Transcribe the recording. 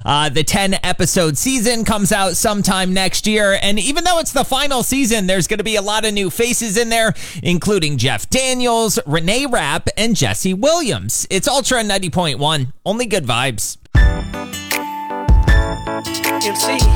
The 10-episode season comes out sometime next year. And even though it's the final season, there's going to be a lot of new faces in there, including Jeff Daniels, Renee Rapp, and Jesse Williams. It's Ultra 90.1. Only good vibes. MC.